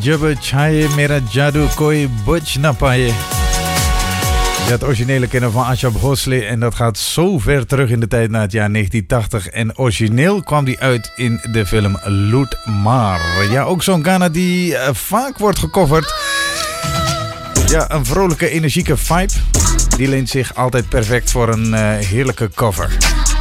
jab chaye mera jadoo koi buj na paye. Het originele kennen van Asha Bhosle en dat gaat zo ver terug in de tijd naar het jaar 1980. En origineel kwam die uit in de film Loot Maar. Ja, ook zo'n Ghana die vaak wordt gecoverd. Ja, een vrolijke, energieke vibe. Die leent zich altijd perfect voor een heerlijke cover.